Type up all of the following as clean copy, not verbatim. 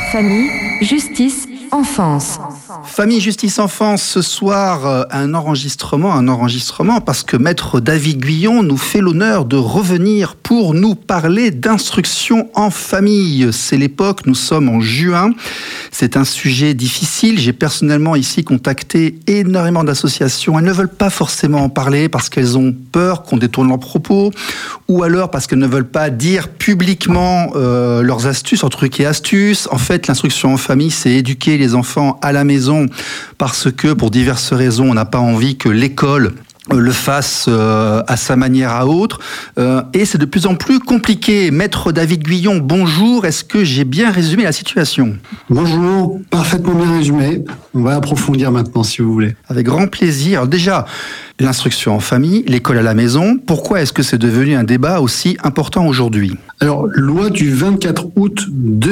Famille, justice, enfance. Famille, justice, enfance, ce soir, un enregistrement parce que Maître David Guyon nous fait l'honneur de revenir pour nous parler d'instruction en famille. C'est l'époque, nous sommes en juin. C'est un sujet difficile. J'ai personnellement ici contacté énormément d'associations. Elles ne veulent pas forcément en parler parce qu'elles ont peur qu'on détourne leurs propos ou alors parce qu'elles ne veulent pas dire publiquement leurs astuces, leurs trucs et astuces. En fait, l'instruction en famille, c'est éduquer les enfants à la maison parce que pour diverses raisons, on n'a pas envie que l'école le fasse à sa manière à autre. Et c'est de plus en plus compliqué. Maître David Guyon, bonjour. Est-ce que j'ai bien résumé la situation ? Bonjour, parfaitement bien résumé. On va approfondir maintenant si vous voulez. Avec grand plaisir. Déjà, l'instruction en famille, l'école à la maison. Pourquoi est-ce que c'est devenu un débat aussi important aujourd'hui ? Alors, loi du 24 août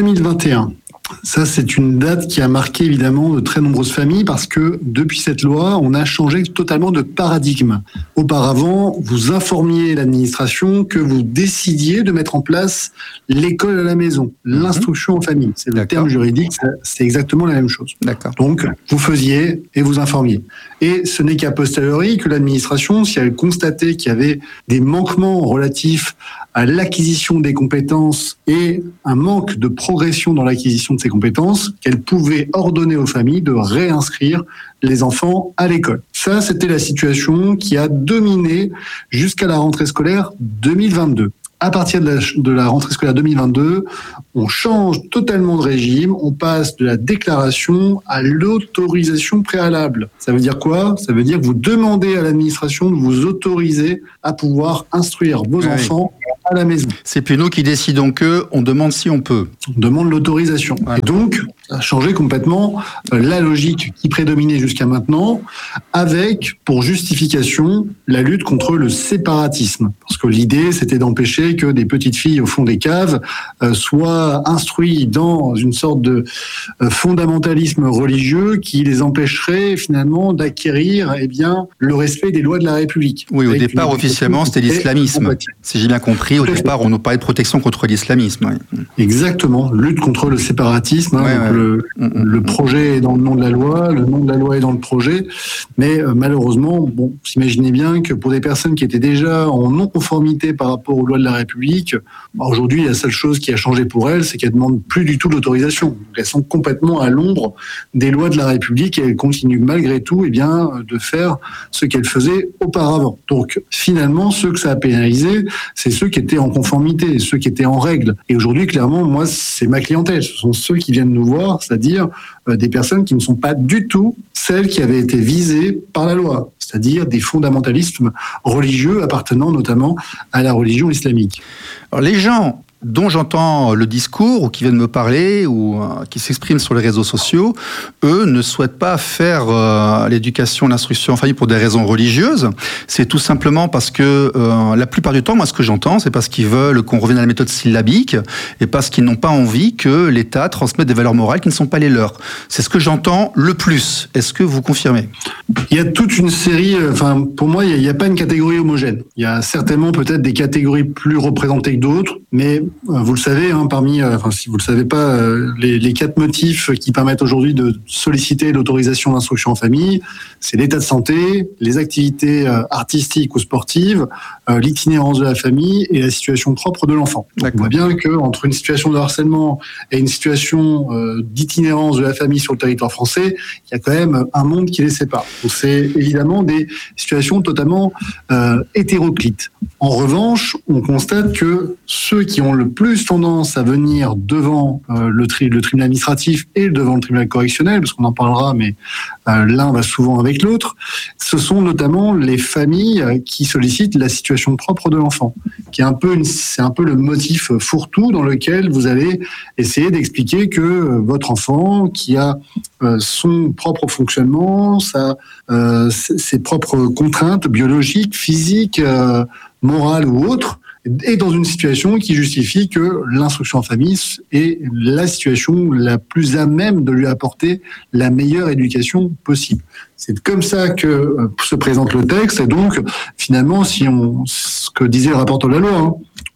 2021. Ça, c'est une date qui a marqué évidemment de très nombreuses familles parce que depuis cette loi, on a changé totalement de paradigme. Auparavant, vous informiez l'administration que vous décidiez de mettre en place l'école à la maison, l'instruction en famille. C'est le terme juridique, c'est exactement la même chose. D'accord. Donc, vous faisiez et vous informiez. Et ce n'est qu'à posteriori que l'administration, si elle constatait qu'il y avait des manquements relatifs à l'acquisition des compétences et un manque de progression dans l'acquisition de ces compétences, qu'elle pouvait ordonner aux familles de réinscrire les enfants à l'école. Ça, c'était la situation qui a dominé jusqu'à la rentrée scolaire 2022. À partir de la rentrée scolaire 2022, on change totalement de régime, on passe de la déclaration à l'autorisation préalable. Ça veut dire quoi ? Ça veut dire que vous demandez à l'administration de vous autoriser à pouvoir instruire vos enfants à la maison. C'est plus nous qui décidons que, on demande si on peut. On demande l'autorisation. Et donc, ça a changé complètement la logique qui prédominait jusqu'à maintenant, avec, pour justification, la lutte contre le séparatisme. Parce que l'idée, c'était d'empêcher que des petites filles au fond des caves soient instruites dans une sorte de fondamentalisme religieux qui les empêcherait finalement d'acquérir le respect des lois de la République. Oui, au départ, officiellement, c'était l'islamisme. Si j'ai bien compris, au départ, on nous parlait de protection contre l'islamisme. Oui. Exactement, lutte contre le séparatisme. Le projet est dans le nom de la loi, le nom de la loi est dans le projet. Mais malheureusement, vous imaginez bien que pour des personnes qui étaient déjà en non-conformité par rapport aux lois de la République, aujourd'hui, la seule chose qui a changé pour elles, c'est qu'elles ne demandent plus du tout l'autorisation. Donc, elles sont complètement à l'ombre des lois de la République et elles continuent malgré tout de faire ce qu'elles faisaient auparavant. Donc finalement, ceux que ça a pénalisé, c'est ceux qui étaient en conformité, ceux qui étaient en règle. Et aujourd'hui, clairement, moi, c'est ma clientèle. Ce sont ceux qui viennent nous voir, c'est-à-dire des personnes qui ne sont pas du tout celles qui avaient été visées par la loi, c'est-à-dire des fondamentalismes religieux appartenant notamment à la religion islamique. Alors les gens dont j'entends le discours ou qui viennent me parler ou qui s'expriment sur les réseaux sociaux, eux ne souhaitent pas faire l'éducation, l'instruction en famille pour des raisons religieuses. C'est tout simplement parce que la plupart du temps, moi ce que j'entends, c'est parce qu'ils veulent qu'on revienne à la méthode syllabique et parce qu'ils n'ont pas envie que l'État transmette des valeurs morales qui ne sont pas les leurs. C'est ce que j'entends le plus. Est-ce que vous confirmez ? Il y a toute une série, pour moi, il n'y a pas une catégorie homogène. Il y a certainement peut-être des catégories plus représentées que d'autres, mais vous le savez, si vous le savez pas, les 4 motifs qui permettent aujourd'hui de solliciter l'autorisation d'instruction en famille, c'est l'état de santé, les activités artistiques ou sportives, l'itinérance de la famille et la situation propre de l'enfant. Donc, on voit bien qu'entre une situation de harcèlement et une situation d'itinérance de la famille sur le territoire français, il y a quand même un monde qui les sépare. Donc c'est évidemment des situations totalement hétéroclites. En revanche, on constate que ceux qui ont le plus tendance à venir devant le tribunal administratif et devant le tribunal correctionnel, parce qu'on en parlera, mais l'un va souvent avec l'autre, ce sont notamment les familles qui sollicitent la situation propre de l'enfant, qui est c'est un peu le motif fourre-tout dans lequel vous allez essayer d'expliquer que votre enfant, qui a son propre fonctionnement, ses propres contraintes biologiques, physiques, morales ou autres, est dans une situation qui justifie que l'instruction en famille est la situation la plus à même de lui apporter la meilleure éducation possible. C'est comme ça que se présente le texte, et donc finalement, ce que disait le rapporteur de la loi,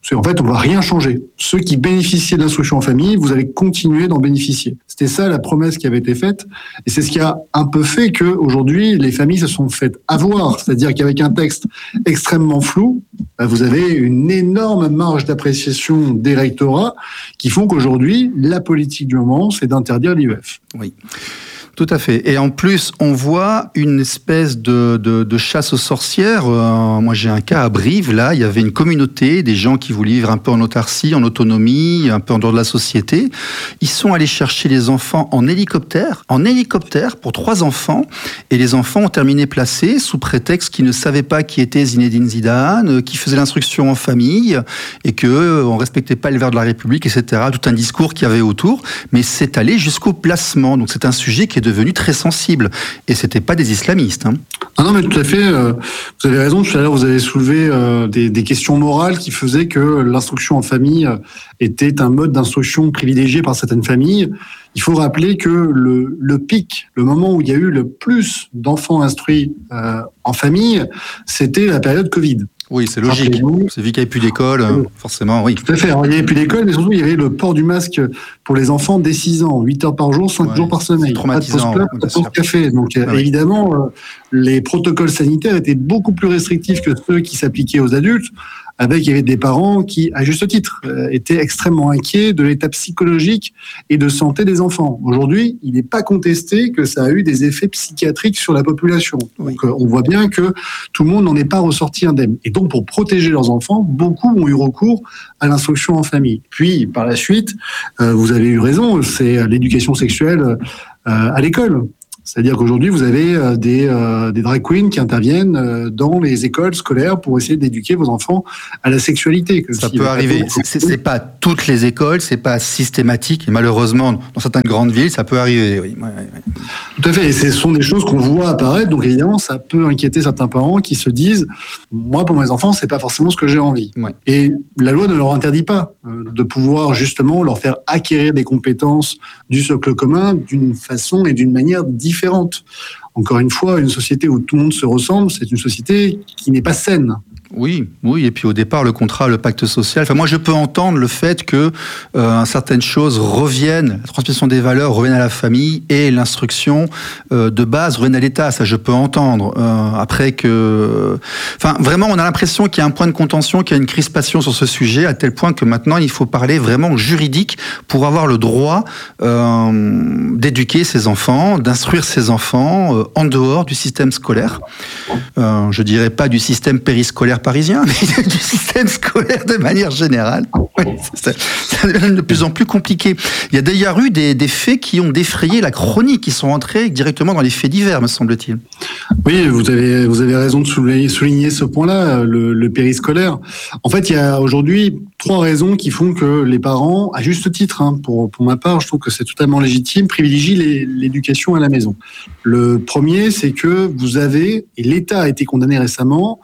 En fait, on va rien changer. Ceux qui bénéficiaient de l'instruction en famille, vous allez continuer d'en bénéficier. C'était ça la promesse qui avait été faite. Et c'est ce qui a un peu fait que aujourd'hui, les familles se sont faites avoir. C'est-à-dire qu'avec un texte extrêmement flou, vous avez une énorme marge d'appréciation des rectorats qui font qu'aujourd'hui, la politique du moment, c'est d'interdire l'IEF. Oui. Tout à fait. Et en plus, on voit une espèce de chasse aux sorcières. Moi, j'ai un cas à Brive. Là, il y avait une communauté, des gens qui voulaient vivre un peu en autarcie, en autonomie, un peu en dehors de la société. Ils sont allés chercher les enfants en hélicoptère pour 3 enfants. Et les enfants ont terminé placés sous prétexte qu'ils ne savaient pas qui était Zinedine Zidane, qui faisait l'instruction en famille et que on respectait pas les valeurs de la République, etc. Tout un discours qu'il y avait autour. Mais c'est allé jusqu'au placement. Donc, c'est un sujet qui est devenu très sensible. Et c'était pas des islamistes. Ah non, mais tout à fait. Vous avez raison. Tout à l'heure, vous avez soulevé des questions morales qui faisaient que l'instruction en famille était un mode d'instruction privilégié par certaines familles. Il faut rappeler que le pic, le moment où il y a eu le plus d'enfants instruits en famille, c'était la période Covid. Oui, c'est logique. C'est vu qu'il n'y avait plus d'école, forcément, oui. Tout à fait. Alors, il n'y avait plus d'école, mais surtout, il y avait le port du masque pour les enfants dès 6 ans, 8 heures par jour, 5 jours par semaine. C'est traumatisant. Pas de pause café. Donc, évidemment, les protocoles sanitaires étaient beaucoup plus restrictifs que ceux qui s'appliquaient aux adultes. Il y avait des parents qui, à juste titre, étaient extrêmement inquiets de l'état psychologique et de santé des enfants. Aujourd'hui, il n'est pas contesté que ça a eu des effets psychiatriques sur la population. Oui. Donc, on voit bien que tout le monde n'en est pas ressorti indemne. Et donc, pour protéger leurs enfants, beaucoup ont eu recours à l'instruction en famille. Puis, par la suite, vous avez eu raison, c'est l'éducation sexuelle à l'école. C'est-à-dire qu'aujourd'hui, vous avez des drag queens qui interviennent dans les écoles scolaires pour essayer d'éduquer vos enfants à la sexualité. Ça peut arriver. C'est pas toutes les écoles, c'est pas systématique. Et malheureusement, dans certaines grandes villes, ça peut arriver. Oui. Tout à fait. Et ce sont des choses qu'on voit apparaître. Donc évidemment, ça peut inquiéter certains parents qui se disent moi, pour mes enfants, c'est pas forcément ce que j'ai envie. Ouais. Et la loi ne leur interdit pas de pouvoir justement leur faire acquérir des compétences du socle commun d'une façon et d'une manière différente. Encore une fois, une société où tout le monde se ressemble, c'est une société qui n'est pas saine. Oui. Et puis au départ, le contrat, le pacte social. Enfin, moi, je peux entendre le fait que certaines choses reviennent, la transmission des valeurs revienne à la famille et l'instruction de base revienne à l'État. Ça, je peux entendre. Après que, enfin, vraiment, on a l'impression qu'il y a un point de contention, qu'il y a une crispation sur ce sujet, à tel point que maintenant, il faut parler vraiment juridique pour avoir le droit d'éduquer ses enfants, d'instruire ses enfants en dehors du système scolaire. Je dirais pas du système périscolaire parisien, mais du système scolaire de manière générale. Oui, ça devient de plus en plus compliqué. Il y a d'ailleurs eu des faits qui ont défrayé la chronique, qui sont entrés directement dans les faits divers, me semble-t-il. Oui, vous avez raison de souligner ce point-là, le périscolaire. En fait, il y a aujourd'hui 3 raisons qui font que les parents, à juste titre, pour ma part, je trouve que c'est totalement légitime, privilégient l'éducation à la maison. Le premier, c'est que vous avez, et l'État a été condamné récemment,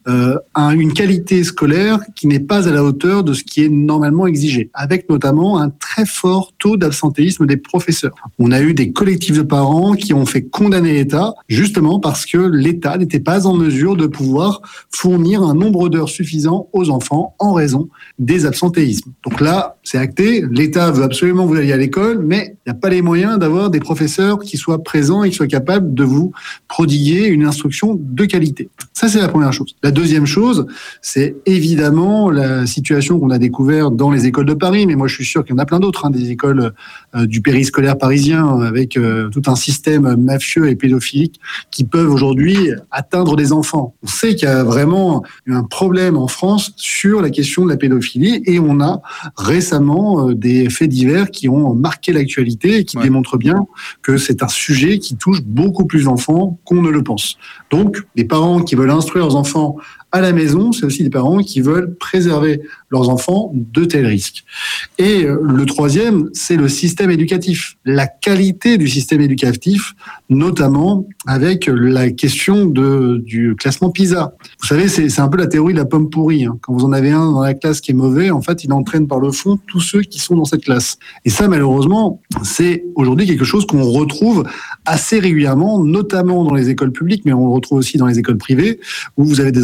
une qualité scolaire qui n'est pas à la hauteur de ce qui est normalement exigé, avec notamment un très fort taux d'absentéisme des professeurs. On a eu des collectifs de parents qui ont fait condamner l'État, justement parce que l'État n'était pas en mesure de pouvoir fournir un nombre d'heures suffisant aux enfants en raison des absentéismes. Donc là, c'est acté, l'État veut absolument que vous alliez à l'école, mais il n'y a pas les moyens d'avoir des professeurs qui soient présents et qui soient capables de vous prodiguer une instruction de qualité. Ça, c'est la première chose. La deuxième chose, c'est évidemment la situation qu'on a découverte dans les écoles de Paris, mais moi je suis sûr qu'il y en a plein d'autres, des écoles du périscolaire parisien avec tout un système mafieux et pédophilique qui peuvent aujourd'hui atteindre des enfants. On sait qu'il y a vraiment un problème en France sur la question de la pédophilie et on a récemment des faits divers qui ont marqué l'actualité et qui démontrent bien que c'est un sujet qui touche beaucoup plus d'enfants qu'on ne le pense. Donc, les parents qui veulent instruire leurs enfants à la maison, c'est aussi des parents qui veulent préserver leurs enfants de tels risques. Et le troisième, c'est le système éducatif, la qualité du système éducatif, notamment avec la question du classement PISA. Vous savez, c'est un peu la théorie de la pomme pourrie. Quand vous en avez un dans la classe qui est mauvais, en fait, il entraîne par le fond tous ceux qui sont dans cette classe. Et ça, malheureusement, c'est aujourd'hui quelque chose qu'on retrouve assez régulièrement, notamment dans les écoles publiques, mais on le retrouve aussi dans les écoles privées, où vous avez des enfants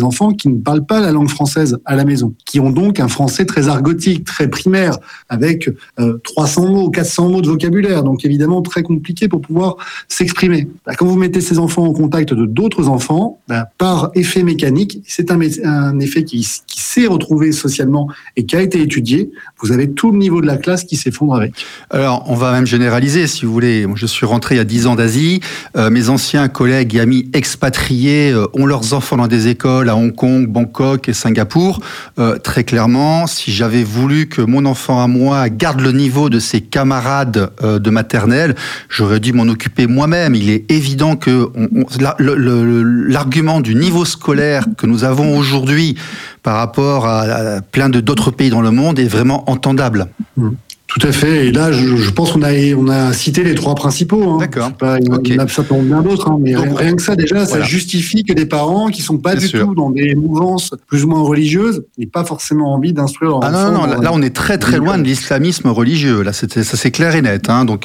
qui ne parlent pas la langue française à la maison, qui ont donc un français très argotique, très primaire, avec 300 mots, 400 mots de vocabulaire, donc évidemment très compliqué pour pouvoir s'exprimer. Quand vous mettez ces enfants en contact de d'autres enfants, par effet mécanique, c'est un effet qui s'est retrouvé socialement et qui a été étudié, vous avez tout le niveau de la classe qui s'effondre avec. Alors, on va même généraliser, si vous voulez. Moi, je suis rentré il y a 10 ans d'Asie. Mes anciens collègues et amis expatriés ont leurs enfants dans des écoles à Hong Kong, Bangkok et Singapour. Très clairement, si j'avais voulu que mon enfant à moi garde le niveau de ses camarades de maternelle, j'aurais dû m'en occuper moi-même. Il est évident que l'argument du niveau scolaire que nous avons aujourd'hui par rapport à plein d'autres pays dans le monde est vraiment entendable. Tout à fait. Et là, je pense qu'on a cité les 3 principaux. D'accord. Il y en a certainement bien d'autres, mais donc, rien que ça, déjà, ça justifie que des parents qui sont pas tout dans des mouvances plus ou moins religieuses n'aient pas forcément envie d'instruire leur enfant. Non, là, on est très très loin de l'islamisme religieux. Là, ça c'est clair et net. Donc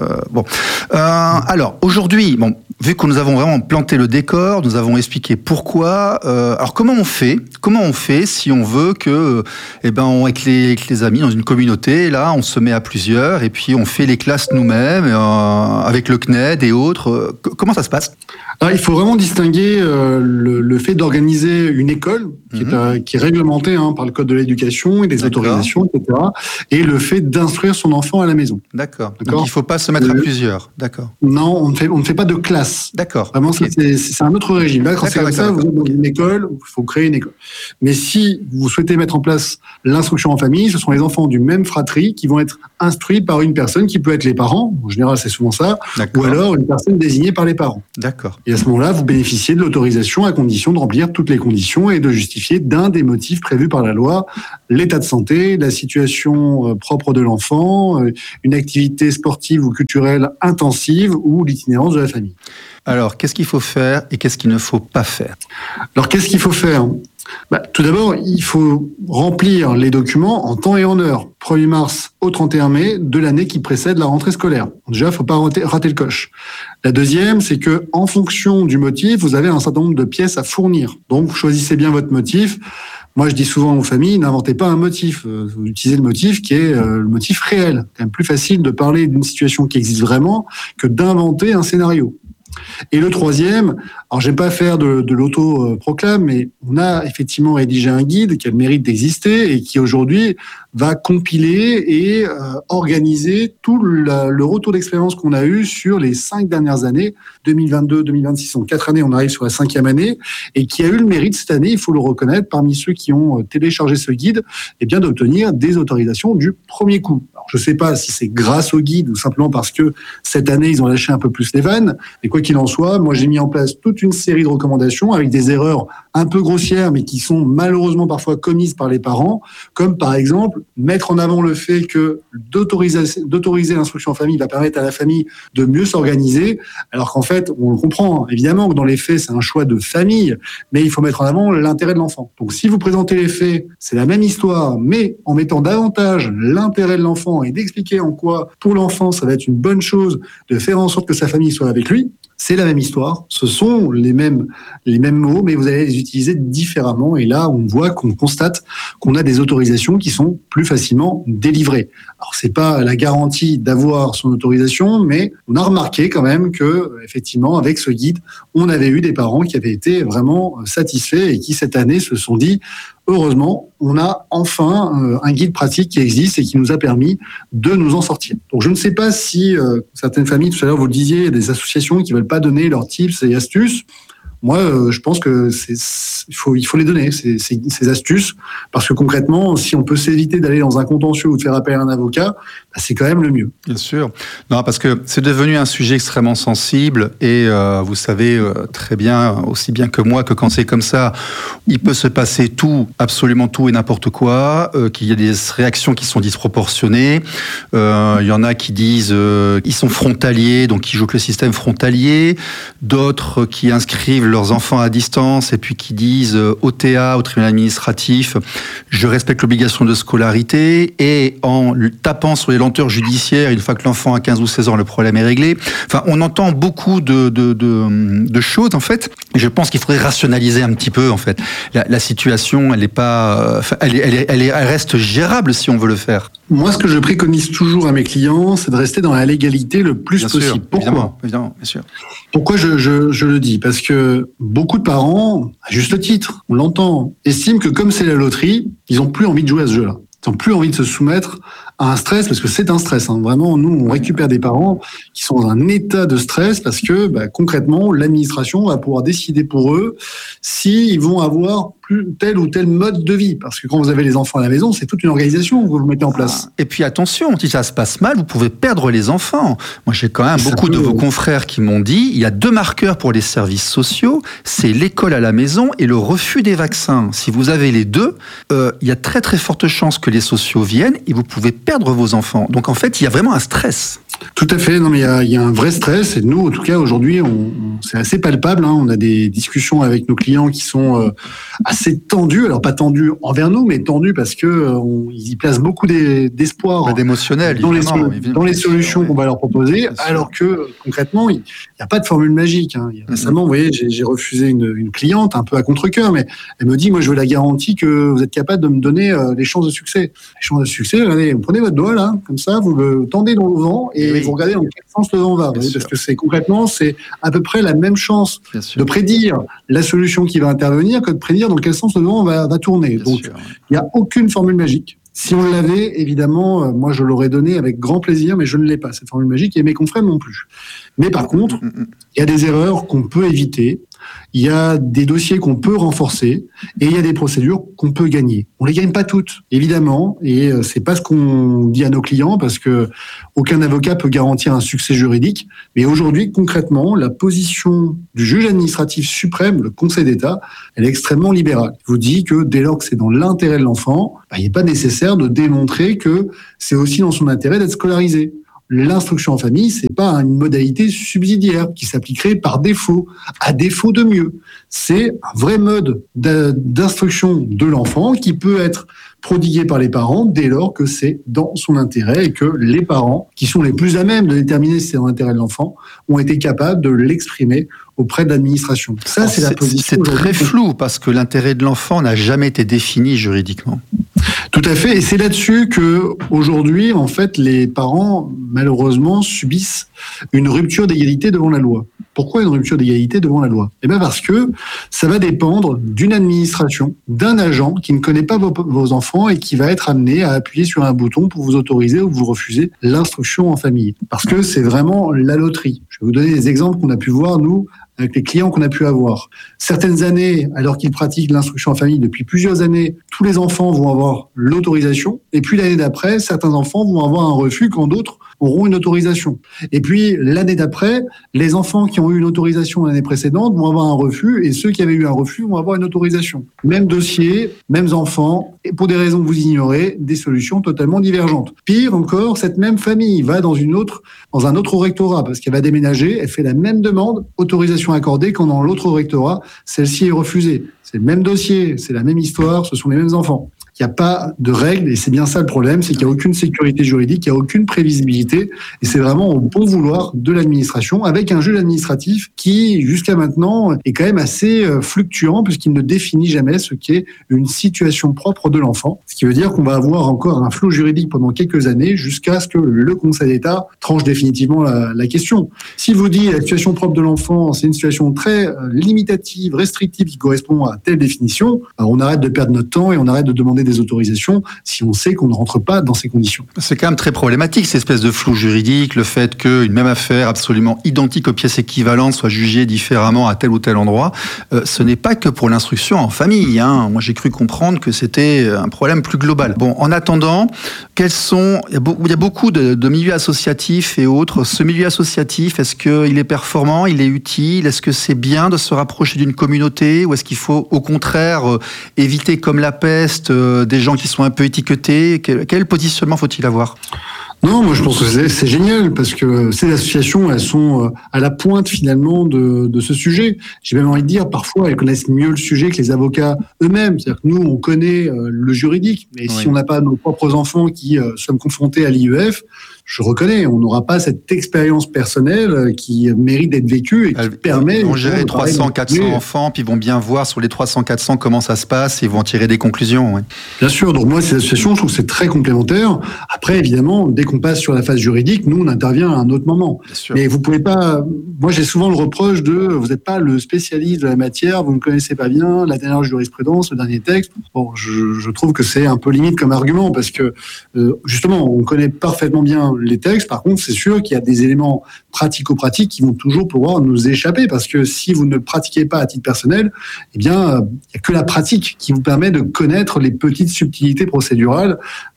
alors aujourd'hui, vu que nous avons vraiment planté le décor, nous avons expliqué pourquoi. Alors comment on fait si on veut que, avec les amis dans une communauté, là, on se met à plusieurs et puis on fait les classes nous-mêmes avec le CNED et autres. Comment ça se passe ? Alors, il faut vraiment distinguer le fait d'organiser une école qui est réglementée par le code de l'éducation et des autorisations, etc. et le fait d'instruire son enfant à la maison. D'accord. Donc il ne faut pas se mettre à plusieurs. D'accord. Non, on ne fait pas de classe. D'accord. Vraiment, c'est un autre régime. Là, quand c'est comme ça, vous êtes dans une école, il faut créer une école. Mais si vous souhaitez mettre en place l'instruction en famille, ce sont les enfants du même fratrie qui vont être instruits par une personne qui peut être les parents. En général, c'est souvent ça. Ou alors une personne désignée par les parents. D'accord. Et à ce moment-là, vous bénéficiez de l'autorisation à condition de remplir toutes les conditions et de justifier d'un des motifs prévus par la loi, l'état de santé, la situation propre de l'enfant, une activité sportive ou culturelle intensive ou l'itinérance de la famille. Alors, qu'est-ce qu'il faut faire et qu'est-ce qu'il ne faut pas faire ? Alors, qu'est-ce qu'il faut faire ? Tout d'abord, il faut remplir les documents en temps et en heure, 1er mars au 31 mai de l'année qui précède la rentrée scolaire. Déjà, il ne faut pas rater le coche. La deuxième, c'est que en fonction du motif, vous avez un certain nombre de pièces à fournir. Donc, vous choisissez bien votre motif. Moi, je dis souvent aux familles, n'inventez pas un motif. Vous utilisez le motif qui est le motif réel. C'est quand même plus facile de parler d'une situation qui existe vraiment que d'inventer un scénario. Et le troisième, alors j'aime pas faire de l'auto-proclame, mais on a effectivement rédigé un guide qui a le mérite d'exister et qui aujourd'hui va compiler et organiser tout le retour d'expérience qu'on a eu sur les 5 dernières années, 2022, 2026, en 4 années, on arrive sur la 5e année, et qui a eu le mérite cette année, il faut le reconnaître, parmi ceux qui ont téléchargé ce guide, d'obtenir des autorisations du premier coup. Alors, je sais pas si c'est grâce au guide ou simplement parce que cette année, ils ont lâché un peu plus les vannes, mais quoi qu'il en soit, moi j'ai mis en place toute une série de recommandations avec des erreurs un peu grossières, mais qui sont malheureusement parfois commises par les parents, comme par exemple mettre en avant le fait que d'autoriser l'instruction en famille va permettre à la famille de mieux s'organiser, alors qu'en fait, on le comprend, évidemment que dans les faits, c'est un choix de famille, mais il faut mettre en avant l'intérêt de l'enfant. Donc si vous présentez les faits, c'est la même histoire, mais en mettant davantage l'intérêt de l'enfant et d'expliquer en quoi, pour l'enfant, ça va être une bonne chose de faire en sorte que sa famille soit avec lui, c'est la même histoire, ce sont les mêmes mots, mais vous allez les utiliser différemment. Et là, on constate qu'on a des autorisations qui sont plus facilement délivrées. Alors, c'est pas la garantie d'avoir son autorisation, mais on a remarqué quand même que, effectivement, avec ce guide, on avait eu des parents qui avaient été vraiment satisfaits et qui, cette année, se sont dit, heureusement, on a enfin un guide pratique qui existe et qui nous a permis de nous en sortir. Donc, je ne sais pas si certaines familles, tout à l'heure, vous le disiez, il y a des associations qui veulent pas donner leurs tips et astuces. Moi, je pense que il faut les donner, ces astuces, parce que concrètement, si on peut s'éviter d'aller dans un contentieux ou de faire appel à un avocat, c'est quand même le mieux. Bien sûr. Non, parce que c'est devenu un sujet extrêmement sensible et vous savez très bien, aussi bien que moi, que quand c'est comme ça, il peut se passer tout, absolument tout et n'importe quoi, qu'il y a des réactions qui sont disproportionnées. Il y en a qui disent ils sont frontaliers, donc ils jouent que le système frontalier. D'autres qui inscrivent leurs enfants à distance et puis qui disent au TA, au tribunal administratif, je respecte l'obligation de scolarité, et en tapant sur les lenteurs judiciaires, une fois que l'enfant a 15 ou 16 ans, le problème est réglé. Enfin, on entend beaucoup de choses, en fait. Et je pense qu'il faudrait rationaliser un petit peu, en fait. La situation, elle est pas, elle reste gérable si on veut le faire. Moi, ce que je préconise toujours à mes clients, c'est de rester dans la légalité le plus possible. Pourquoi ? Évidemment, bien sûr. Pourquoi je le dis ? Parce que beaucoup de parents, à juste titre, on l'entend, estiment que comme c'est la loterie, ils n'ont plus envie de jouer à ce jeu-là. Ils n'ont plus envie de se soumettre à un stress, parce que c'est un stress. Hein. Vraiment, nous, on récupère des parents qui sont dans un état de stress parce que, concrètement, l'administration va pouvoir décider pour eux s'ils vont avoir tel ou tel mode de vie. Parce que quand vous avez les enfants à la maison, c'est toute une organisation que vous mettez en place. Et puis attention, si ça se passe mal, vous pouvez perdre les enfants. Moi, j'ai quand même beaucoup de vos confrères qui m'ont dit, il y a 2 marqueurs pour les services sociaux, c'est l'école à la maison et le refus des vaccins. Si vous avez les deux, il y a très très forte chance que les sociaux viennent et vous pouvez perdre vos enfants. Donc en fait, il y a vraiment un stress. Tout à fait. Non, mais il y a un vrai stress. Et nous, en tout cas, aujourd'hui, c'est assez palpable. Hein. On a des discussions avec nos clients qui sont assez tendues. Alors pas tendues envers nous, mais tendues parce que ils y placent beaucoup d'espoir, d'émotionnel dans les solutions qu'on va leur proposer. Alors que concrètement, il n'y a pas de formule magique. Hein. Récemment, vous voyez, j'ai refusé une cliente un peu à contre-cœur, mais elle me dit, moi, je veux la garantie que vous êtes capable de me donner les chances de succès. Les chances de succès, regardez, vous prenez votre doigt là, comme ça, vous le tendez dans le vent et vous regardez dans quel sens le vent va. Parce que c'est à peu près la même chance de prédire la solution qui va intervenir que de prédire dans quel sens le vent va tourner. Donc, il n'y a aucune formule magique. Si on l'avait, évidemment, moi je l'aurais donné avec grand plaisir, mais je ne l'ai pas, cette formule magique, et mes confrères non plus. Mais par contre, il y a des erreurs qu'on peut éviter, il y a des dossiers qu'on peut renforcer, et il y a des procédures qu'on peut gagner. On les gagne pas toutes, évidemment, et c'est pas ce qu'on dit à nos clients, parce que aucun avocat peut garantir un succès juridique, mais aujourd'hui, concrètement, la position du juge administratif suprême, le Conseil d'État, elle est extrêmement libérale. Il vous dit que dès lors que c'est dans l'intérêt de l'enfant, il n'est pas nécessaire de démontrer que c'est aussi dans son intérêt d'être scolarisé. L'instruction en famille, c'est pas une modalité subsidiaire qui s'appliquerait par défaut, à défaut de mieux. C'est un vrai mode d'instruction de l'enfant qui peut être prodigué par les parents dès lors que c'est dans son intérêt et que les parents, qui sont les plus à même de déterminer si c'est dans l'intérêt de l'enfant, ont été capables de l'exprimer auprès de l'administration. Ça, c'est la position. C'est très flou parce que l'intérêt de l'enfant n'a jamais été défini juridiquement. Tout à fait, et c'est là-dessus que aujourd'hui, en fait, les parents malheureusement subissent une rupture d'égalité devant la loi. Pourquoi une rupture d'égalité devant la loi ? Eh bien parce que ça va dépendre d'une administration, d'un agent qui ne connaît pas vos enfants et qui va être amené à appuyer sur un bouton pour vous autoriser ou vous refuser l'instruction en famille. Parce que c'est vraiment la loterie. Je vais vous donner des exemples qu'on a pu voir, nous, avec les clients qu'on a pu avoir. Certaines années, alors qu'ils pratiquent l'instruction en famille depuis plusieurs années, tous les enfants vont avoir l'autorisation. Et puis l'année d'après, certains enfants vont avoir un refus quand d'autres auront une autorisation. Et puis l'année d'après, les enfants qui ont eu une autorisation l'année précédente vont avoir un refus et ceux qui avaient eu un refus vont avoir une autorisation. Même dossier, mêmes enfants, et pour des raisons que vous ignorez, des solutions totalement divergentes. Pire encore, cette même famille va dans un autre rectorat parce qu'elle va déménager, elle fait la même demande, autorisation accordée, quand dans l'autre rectorat, celle-ci est refusée. C'est le même dossier, c'est la même histoire, ce sont les mêmes enfants. Il n'y a pas de règles, et c'est bien ça le problème, c'est qu'il n'y a aucune sécurité juridique, il n'y a aucune prévisibilité, et c'est vraiment au bon vouloir de l'administration, avec un juge administratif qui, jusqu'à maintenant, est quand même assez fluctuant, puisqu'il ne définit jamais ce qu'est une situation propre de l'enfant, ce qui veut dire qu'on va avoir encore un flou juridique pendant quelques années, jusqu'à ce que le Conseil d'État tranche définitivement la question. S'il vous dit la situation propre de l'enfant, c'est une situation très limitative, restrictive, qui correspond à telle définition, alors on arrête de perdre notre temps et on arrête de demander des autorisations si on sait qu'on ne rentre pas dans ces conditions. C'est quand même très problématique, cette espèce de flou juridique, le fait qu'une même affaire absolument identique aux pièces équivalentes soit jugée différemment à tel ou tel endroit. Ce n'est pas que pour l'instruction en famille. Hein. Moi, j'ai cru comprendre que c'était un problème plus global. Bon, en attendant, il y a beaucoup de milieux associatifs et autres. Ce milieu associatif, est-ce qu'il est performant, il est utile? Est-ce que c'est bien de se rapprocher d'une communauté ou est-ce qu'il faut au contraire éviter comme la peste des gens qui sont un peu étiquetés? Quel positionnement faut-il avoir ? Non, moi je pense que c'est génial parce que ces associations, elles sont à la pointe finalement de ce sujet. J'ai même envie de dire, parfois elles connaissent mieux le sujet que les avocats eux-mêmes. C'est-à-dire que nous, on connaît le juridique, mais si on n'a pas nos propres enfants qui sommes confrontés à l'IEF, je reconnais, on n'aura pas cette expérience personnelle qui mérite d'être vécue et qui permet... Ils vont gérer 300, 400 enfants, puis ils vont bien voir sur les 300, 400 comment ça se passe et ils vont tirer des conclusions. Ouais. Bien sûr, donc moi, ces associations, je trouve que c'est très complémentaire. Après, évidemment, dès qu'on passe sur la phase juridique, nous, on intervient à un autre moment. Mais vous pouvez pas... Moi, j'ai souvent le reproche de vous n'êtes pas le spécialiste de la matière, vous ne connaissez pas bien la dernière jurisprudence, le dernier texte. Bon, je trouve que c'est un peu limite comme argument parce que, justement, on connaît parfaitement bien les textes. Par contre, c'est sûr qu'il y a des éléments pratico-pratiques qui vont toujours pouvoir nous échapper parce que si vous ne le pratiquez pas à titre personnel, eh bien, il n'y a que la pratique qui vous permet de connaître les petites subtilités procédurales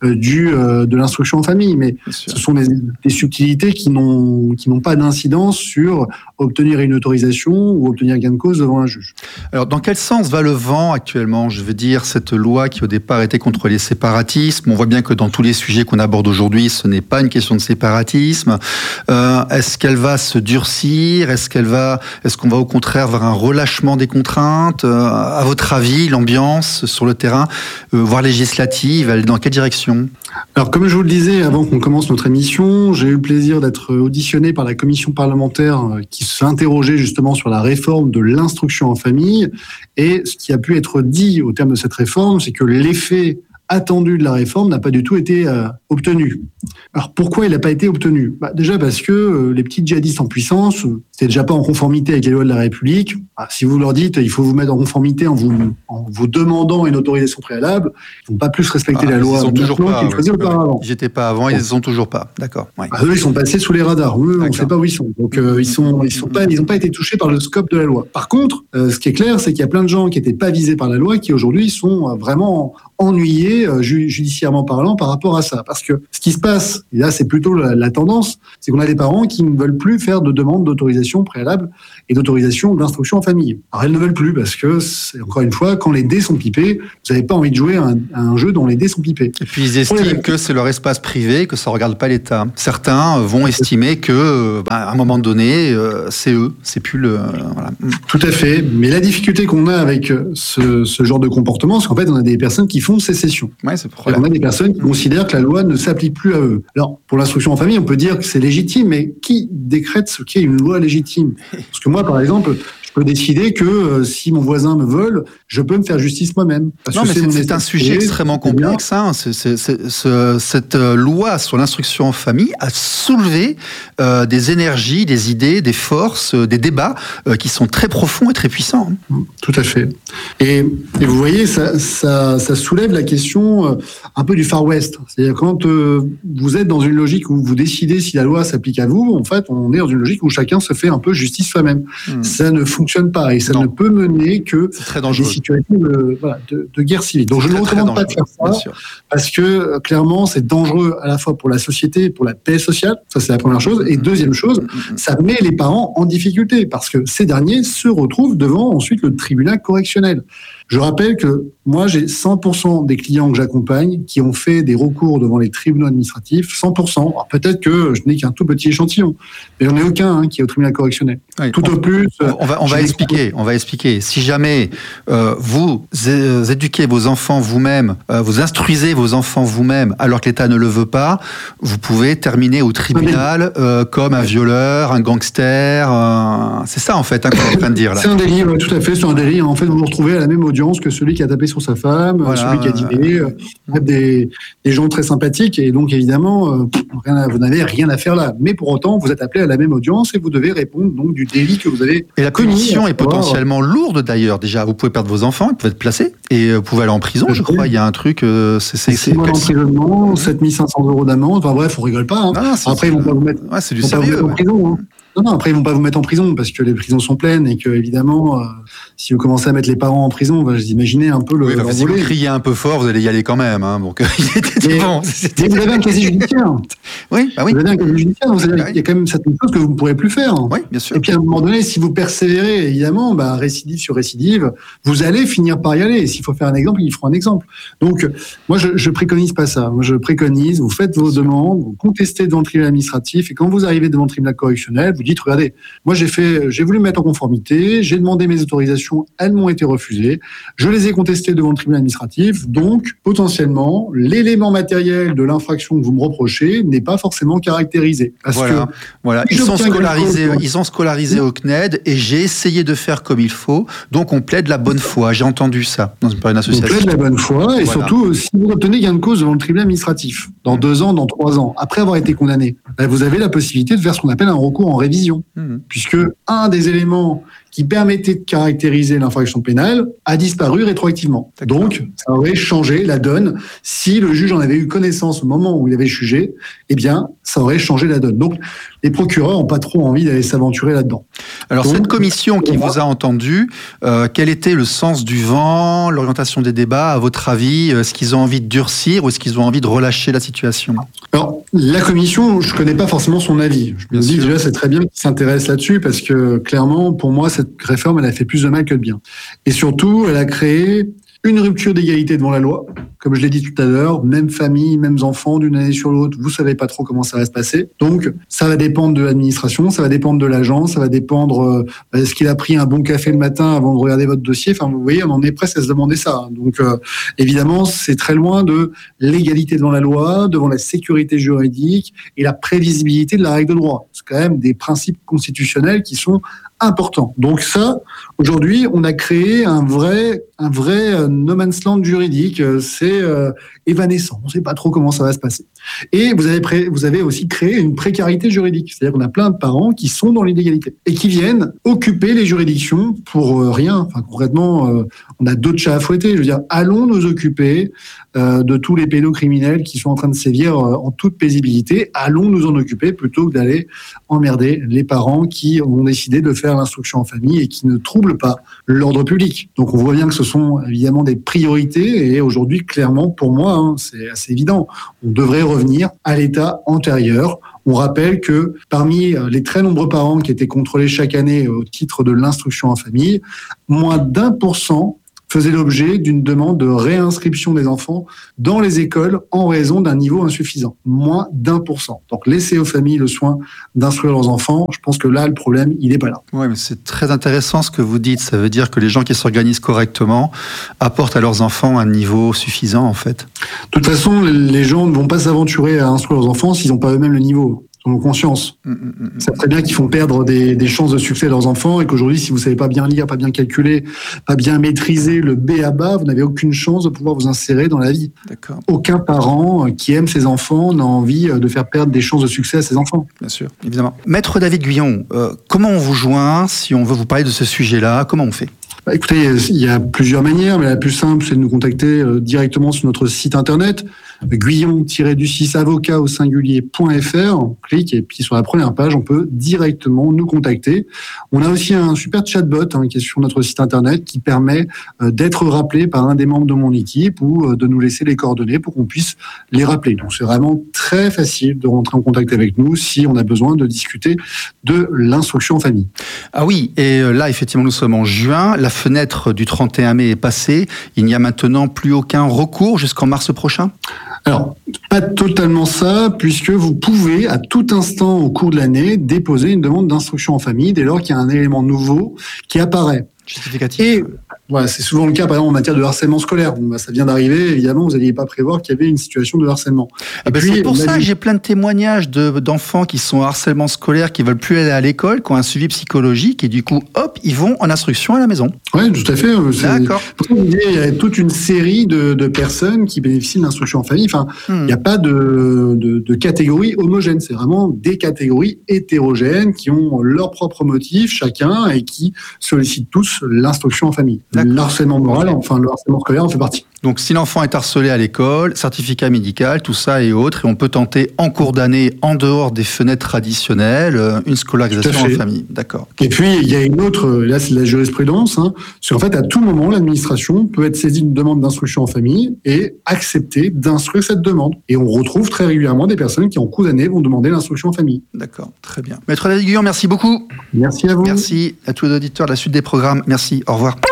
de l'instruction en famille. Mais ce sont des subtilités qui n'ont pas d'incidence sur obtenir une autorisation ou obtenir gain de cause devant un juge. Alors, dans quel sens va le vent actuellement ? Je veux dire, cette loi qui au départ était contre les séparatismes, on voit bien que dans tous les sujets qu'on aborde aujourd'hui, ce n'est pas une question de séparatisme. Est-ce qu'elle va se durcir ? Est-ce qu'on va au contraire vers un relâchement des contraintes ? À votre avis, l'ambiance sur le terrain, voire législative, elle est dans quelle direction ? Alors, comme je vous le disais avant qu'on commence notre émission, j'ai eu le plaisir d'être auditionné par la commission parlementaire qui s'interrogeait justement sur la réforme de l'instruction en famille. Et ce qui a pu être dit au terme de cette réforme, c'est que l'effet attendu de la réforme n'a pas du tout été obtenu. Alors pourquoi il n'a pas été obtenu ? Déjà parce que les petits djihadistes en puissance, c'était déjà pas en conformité avec les lois de la République. Si vous leur dites il faut vous mettre en conformité en vous demandant une autorisation préalable, ils vont pas plus respecter la loi. Ils sont toujours pas. Auparavant. Ils n'étaient pas avant, ils ne sont toujours pas. D'accord. Ouais. Eux, ils sont passés sous les radars. Eux, on ne sait pas où ils sont. Donc ils n'ont pas été touchés par le scope de la loi. Par contre, ce qui est clair, c'est qu'il y a plein de gens qui n'étaient pas visés par la loi qui aujourd'hui sont vraiment ennuyés judiciairement parlant par rapport à ça. Parce que ce qui se passe, et là c'est plutôt la tendance, c'est qu'on a des parents qui ne veulent plus faire de demande d'autorisation préalable et d'autorisation d'instruction en famille. Alors elles ne veulent plus parce que, encore une fois, quand les dés sont pipés, vous n'avez pas envie de jouer à un jeu dont les dés sont pipés. Et puis ils estiment que c'est leur espace privé, que ça ne regarde pas l'État. Certains vont estimer que, à un moment donné, c'est eux, c'est plus le... Voilà. Tout à fait. Mais la difficulté qu'on a avec ce genre de comportement, c'est qu'en fait, on a des personnes qui font sécession. Ouais, c'est le problème. On a des personnes qui considèrent que la loi ne s'applique plus à eux. Alors, pour l'instruction en famille, on peut dire que c'est légitime, mais qui décrète ce qu'est une loi légitime ? Parce que moi, par exemple, je peux décider que si mon voisin me vole, je peux me faire justice moi-même. Non, mais c'est un sujet extrêmement complexe. Hein. Cette loi sur l'instruction en famille a soulevé des énergies, des idées, des forces, des débats qui sont très profonds et très puissants. Tout à fait. Et vous voyez, ça soulève la question un peu du Far West. C'est-à-dire quand vous êtes dans une logique où vous décidez si la loi s'applique à vous, en fait, on est dans une logique où chacun se fait un peu justice soi-même. Ça ne fonctionne pas et ça ne peut mener que des situations de guerre civile. Donc je ne recommande pas de faire ça parce que clairement c'est dangereux à la fois pour la société et pour la paix sociale. Ça c'est la première chose. Et deuxième chose, ça met les parents en difficulté parce que ces derniers se retrouvent devant ensuite le tribunal correctionnel. Je rappelle que moi, j'ai 100% des clients que j'accompagne qui ont fait des recours devant les tribunaux administratifs, 100%. Alors, peut-être que je n'ai qu'un tout petit échantillon, mais j'en ai aucun qui est au tribunal correctionnel. Oui, tout au plus... On va expliquer. Si jamais vous éduquez vos enfants vous-même, vous instruisez vos enfants vous-même, alors que l'État ne le veut pas, vous pouvez terminer au tribunal comme un violeur, un gangster. C'est ça, en fait, qu'on est en train de dire. Là. C'est un délit, tout à fait, c'est un délit. En fait, vous vous retrouvez à la même audience que celui qui a tapé sur sa femme, celui qui a dîné, des gens très sympathiques, et donc évidemment, vous n'avez rien à faire là. Mais pour autant, vous êtes appelé à la même audience et vous devez répondre donc du délit que vous avez. Et la punition est potentiellement lourde d'ailleurs. Déjà, vous pouvez perdre vos enfants, ils peuvent être placés, et vous pouvez aller en prison, je crois. Il y a un truc. C'est 6 mois d'emprisonnement, 7 500 € d'amende. Enfin bref, on rigole pas. Hein. Non, après, ils vont pas vous mettre. C'est du sérieux. En prison, hein. Non, après, ils vont pas vous mettre en prison parce que les prisons sont pleines et que, évidemment, si vous commencez à mettre les parents en prison, vous imaginez un peu le. Si vous criez un peu fort, vous allez y aller quand même. Hein, donc, c'était bon. Mais vous avez un casier judiciaire. Oui, bah oui. Vous avez un casier judiciaire, donc il y a quand même certaines choses que vous ne pourrez plus faire. Oui, bien sûr. Et puis à un moment donné, si vous persévérez, évidemment, récidive sur récidive, vous allez finir par y aller. Et s'il faut faire un exemple, il faut un exemple. Donc, moi, je préconise pas ça. Moi, je préconise, vous faites vos demandes, vous contestez devant le tribunal administratif, et quand vous arrivez devant le tribunal correctionnel, vous dites, regardez, moi, j'ai voulu me mettre en conformité, j'ai demandé mes autorisations, elles m'ont été refusées, je les ai contestées devant le tribunal administratif, donc, potentiellement, l'élément matériel de l'infraction que vous me reprochez n'est pas forcément caractérisé. Voilà. Ils sont scolarisés au CNED et j'ai essayé de faire comme il faut. Donc, on plaide la bonne foi. J'ai entendu ça dans une association. On plaide la bonne foi et surtout, si vous obtenez gain de cause devant le tribunal administratif, dans 2 ans, dans 3 ans, après avoir été condamné, vous avez la possibilité de faire ce qu'on appelle un recours en révision. Puisque un des éléments qui permettait de caractériser l'infraction pénale a disparu rétroactivement. Donc, ça aurait changé la donne. Si le juge en avait eu connaissance au moment où il avait jugé, eh bien, ça aurait changé la donne. Donc, les procureurs n'ont pas trop envie d'aller s'aventurer là-dedans. Alors, cette commission qui vous a entendu, quel était le sens du vent, l'orientation des débats, à votre avis? Est-ce qu'ils ont envie de durcir ou est-ce qu'ils ont envie de relâcher la situation? Alors, la commission, je ne connais pas forcément son avis. Je me dis déjà, c'est très bien qu'ils s'intéressent là-dessus parce que, clairement, pour moi, cette réforme, elle a fait plus de mal que de bien. Et surtout, elle a créé une rupture d'égalité devant la loi. Comme je l'ai dit tout à l'heure, même famille, mêmes enfants, d'une année sur l'autre, vous savez pas trop comment ça va se passer. Donc, ça va dépendre de l'administration, ça va dépendre de l'agent, ça va dépendre est-ce qu'il a pris un bon café le matin avant de regarder votre dossier. Enfin, vous voyez, on en est presque à se demander ça. Donc, évidemment, c'est très loin de l'égalité devant la loi, devant la sécurité juridique et la prévisibilité de la règle de droit. C'est quand même des principes constitutionnels qui sont importants. Donc ça, aujourd'hui, on a créé un vrai no man's land juridique. C'est évanescent. On ne sait pas trop comment ça va se passer. Et vous avez aussi créé une précarité juridique. C'est-à-dire qu'on a plein de parents qui sont dans l'illégalité et qui viennent occuper les juridictions pour rien. Enfin, concrètement, on a d'autres chats à fouetter. Je veux dire, allons nous occuper de tous les pédocriminels qui sont en train de sévir en toute paisibilité. Allons nous en occuper plutôt que d'aller emmerder les parents qui ont décidé de faire l'instruction en famille et qui ne troublent pas l'ordre public. Donc on voit bien que ce sont évidemment des priorités et aujourd'hui, clairement, pour moi, c'est assez évident. On devrait revenir à l'état antérieur. On rappelle que parmi les très nombreux parents qui étaient contrôlés chaque année au titre de l'instruction en famille, moins d'1% faisait l'objet d'une demande de réinscription des enfants dans les écoles en raison d'un niveau insuffisant. Moins d'1%. Donc laissez aux familles le soin d'instruire leurs enfants. Je pense que là, le problème, il n'est pas là. Oui, mais c'est très intéressant ce que vous dites. Ça veut dire que les gens qui s'organisent correctement apportent à leurs enfants un niveau suffisant, en fait. De toute façon, les gens ne vont pas s'aventurer à instruire leurs enfants s'ils n'ont pas eux-mêmes le niveau. Ont conscience. C'est très bien qu'ils font perdre des chances de succès à leurs enfants et qu'aujourd'hui, si vous savez pas bien lire, pas bien calculer, pas bien maîtriser le B à bas, vous n'avez aucune chance de pouvoir vous insérer dans la vie. D'accord. Aucun parent qui aime ses enfants n'a envie de faire perdre des chances de succès à ses enfants. Bien sûr, évidemment. Maître David Guyon, comment on vous joint si on veut vous parler de ce sujet-là? Comment on fait? Écoutez, il y a plusieurs manières, mais la plus simple, c'est de nous contacter directement sur notre site internet, guyon-avocat au singulier.fr. On clique et puis sur la première page, on peut directement nous contacter. On a aussi un super chatbot qui est sur notre site internet qui permet d'être rappelé par un des membres de mon équipe ou de nous laisser les coordonnées pour qu'on puisse les rappeler. Donc c'est vraiment très facile de rentrer en contact avec nous si on a besoin de discuter de l'instruction en famille. Ah oui, et là effectivement nous sommes en juin, la fenêtre du 31 mai est passée, il n'y a maintenant plus aucun recours jusqu'en mars prochain? Alors, pas totalement ça, puisque vous pouvez, à tout instant au cours de l'année, déposer une demande d'instruction en famille dès lors qu'il y a un élément nouveau qui apparaît. Justificatif. Et voilà, c'est souvent le cas, par exemple, en matière de harcèlement scolaire. Bon, ça vient d'arriver, évidemment, vous n'alliez pas prévoir qu'il y avait une situation de harcèlement. C'est pour ça que j'ai plein de témoignages d'enfants qui sont en harcèlement scolaire, qui veulent plus aller à l'école, qui ont un suivi psychologique, et du coup, hop, ils vont en instruction à la maison. Oui, tout à fait. D'accord. Il y a toute une série de personnes qui bénéficient de l'instruction en famille. Enfin, il n'y a pas de catégorie homogène. C'est vraiment des catégories hétérogènes qui ont leurs propres motifs, chacun, et qui sollicitent tous plus l'instruction en famille. D'accord. Le harcèlement moral, enfin le harcèlement scolaire en fait partie. Donc, si l'enfant est harcelé à l'école, certificat médical, tout ça et autres, et on peut tenter en cours d'année, en dehors des fenêtres traditionnelles, une scolarisation en famille. D'accord. Et puis, il y a une autre, là c'est de la jurisprudence, c'est qu'en fait, à tout moment, l'administration peut être saisie d'une demande d'instruction en famille et accepter d'instruire cette demande. Et on retrouve très régulièrement des personnes qui, en cours d'année, vont demander l'instruction en famille. D'accord, très bien. Maître David Guyon, merci beaucoup. Merci à vous. Merci à tous les auditeurs de la suite des programmes. Merci, au revoir.